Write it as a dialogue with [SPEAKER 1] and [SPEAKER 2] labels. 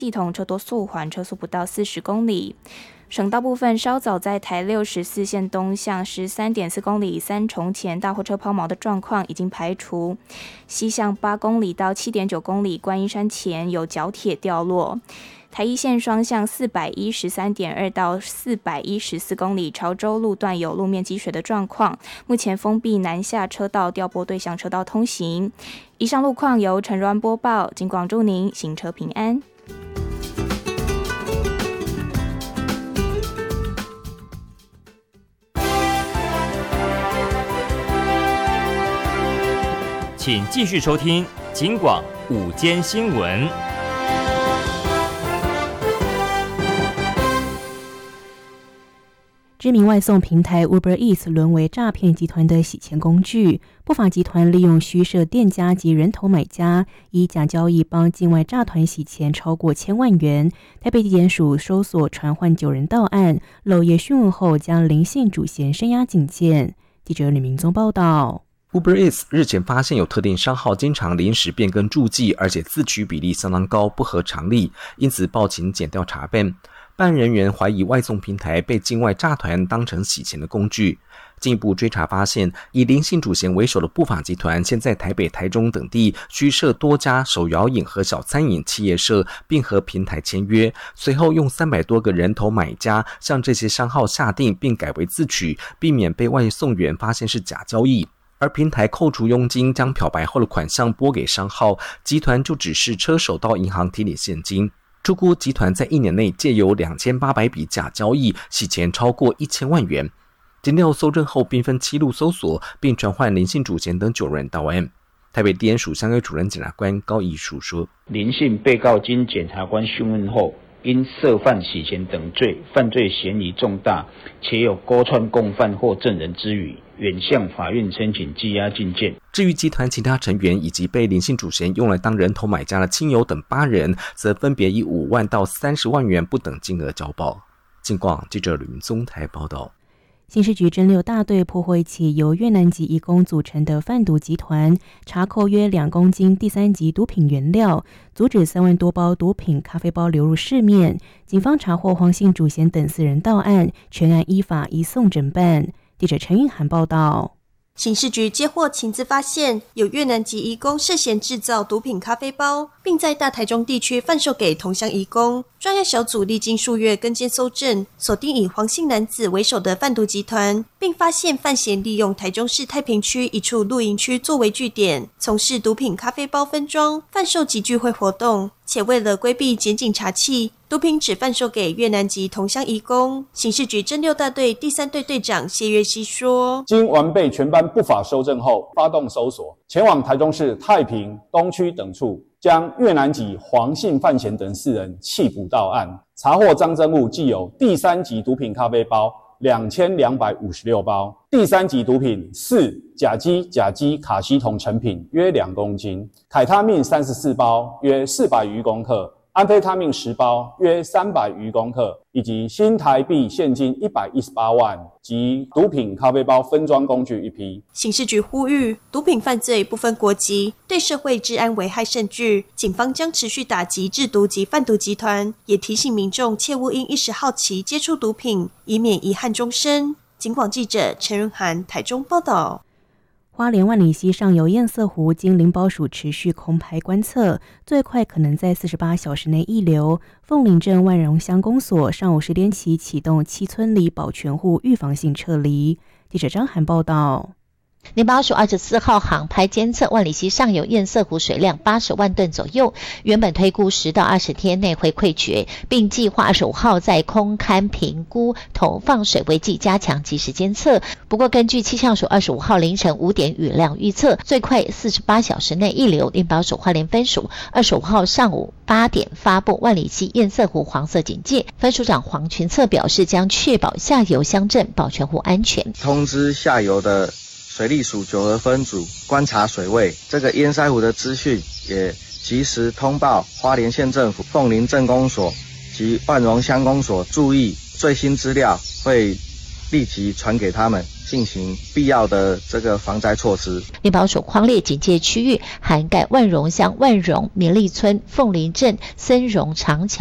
[SPEAKER 1] 系统车多速缓，车速不到40公里。省道部分，稍早在台64线东向13.4公里三重前大货车抛锚的状况已经排除。西向8公里到7.9公里观音山前有角铁掉落。台一线双向413.2到414公里潮州路段有路面积水的状况，目前封闭南下车道调拨对向车道通行。以上路况由陈若安播报，警广祝您行车平安。
[SPEAKER 2] 请继续收听警广午间新闻。
[SPEAKER 3] 知名外送平台 Uber Eats 沦为诈骗集团的洗钱工具，不法集团利用虚设店家及人头买家，以假交易帮境外诈团洗钱超过1000万元。台北地检署搜索传唤9人到案，漏夜讯问后将林姓主嫌声押警戒。记者吕明宗报道。
[SPEAKER 4] Uber Eats 日前发现有特定商号经常临时变更注记，而且自取比例相当高，不合常理，因此报警检调查办。办案人员怀疑外送平台被境外诈团当成洗钱的工具。进一步追查发现，以林姓主嫌为首的不法集团现在台北、台中等地虚设多家手摇饮和小餐饮企业社，并和平台签约，随后用300多个人头买家向这些商号下订，并改为自取，避免被外送员发现是假交易。而平台扣除佣金，将漂白后的款项拨给商号，集团就指示车手到银行提领现金。初估集团在1年内借由2800笔假交易洗钱超过1000万元。检调搜证后，兵分7路搜索，并传唤林姓主嫌等9人到案。台北地检署相对主任检察官高义书说，
[SPEAKER 5] 林姓被告经检察官讯问后，因涉犯洗钱等罪，犯罪嫌疑重大，且有勾串共犯或证人之余，原向法院申请羁押禁见。
[SPEAKER 4] 至于集团其他成员以及被林姓主嫌用来当人头买家的亲友等8人，则分别以5万到30万元不等金额交保。警广记者吕明宗台报道。
[SPEAKER 3] 刑事局侦6大队破获一起由越南籍移工组成的贩毒集团，查扣约2公斤第3级毒品原料，阻止3万多包毒品咖啡包流入市面。警方查获黄姓主嫌等4人到案，全案依法移送侦办。记者陈韵涵报道。
[SPEAKER 6] 刑事局接获情资发现，有越南籍移工涉嫌制造毒品咖啡包，并在大台中地区贩售给同乡移工。专案小组历经数月跟监搜证，锁定以黄姓男子为首的贩毒集团，并发现范闲利用台中市太平区一处露营区作为据点，从事毒品咖啡包分装、贩售及聚会活动。且为了规避检警查缉，毒品只贩售给越南籍同乡移工。刑事局侦6大队第3队队长谢月熙说，
[SPEAKER 7] 经完备全班不法搜证后，发动搜索，前往台中市太平、东区等处，将越南籍黄姓范闲等4人缉捕到案，查获赃证物既有第3级毒品咖啡包2256包，第3级毒品甲基卡西酮成品约2公斤，凯他命34包约400余公克，安非他命10包约300余公克，以及新台币现金118万及毒品咖啡包分装工具1批。
[SPEAKER 6] 刑事局呼吁，毒品犯罪不分国籍，对社会治安危害甚巨，警方将持续打击制毒及贩毒集团，也提醒民众切勿因一时好奇接触毒品，以免遗憾终身。警广记者陈润涵台中报道。
[SPEAKER 3] 花莲万里溪上游堰塞湖经林保署持续空排观测，最快可能在48小时内溢流。凤林镇万荣乡公所上午10点起启动7村里保全户预防性撤离。记者张涵报道。
[SPEAKER 8] 林保署24号航拍监测万里溪上游堰塞湖水量80万吨左右，原本推估10到20天内会溃决，并计划25号在空勘评估投放水位计加强及时监测。不过根据气象署25号凌晨5点雨量预测，最快48小时内溢流。林保署花莲分署25号上午8点发布万里溪堰塞湖黄色警戒，分署长黄群策表示，将确保下游乡镇保全户安全。
[SPEAKER 9] 通知下游的水利署9合分组观察水位，这个堰塞湖的资讯也及时通报花莲县政府、凤林镇公所及万荣乡公所，注意最新资料会立即传给他们，进行必要的这个防灾措施。
[SPEAKER 8] 林保署匡列警戒区域涵盖万荣乡万荣、民利村、凤林镇、森荣长桥、